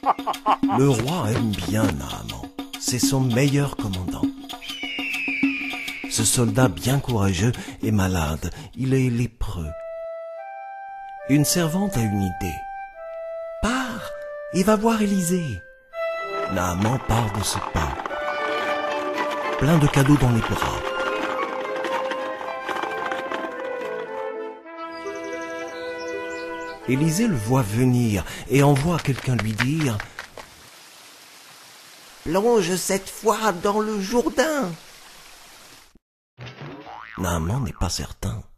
Le roi aime bien Naaman. C'est son meilleur commandant. Ce soldat bien courageux est malade. Il est lépreux. Une servante a une idée. Pars et va voir Élisée. Naaman part de ce pas, plein de cadeaux dans les bras. Élisée le voit venir et envoie quelqu'un lui dire « Plonge cette fois dans le Jourdain !» Naaman n'est pas certain.